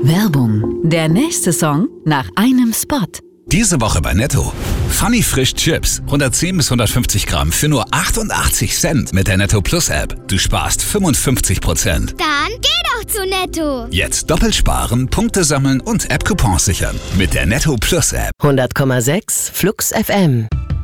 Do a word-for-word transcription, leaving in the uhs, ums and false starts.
Werbung. Der nächste Song nach einem Spot. Diese Woche bei Netto. Funny Frisch Chips. hundertzehn bis hundertfünfzig Gramm für nur achtundachtzig Cent mit der Netto Plus App. Du sparst fünfundfünfzig Prozent. Dann geh doch zu Netto. Jetzt doppelt sparen, Punkte sammeln und App-Coupons sichern. Mit der Netto Plus App. hundert Komma sechs Flux F M.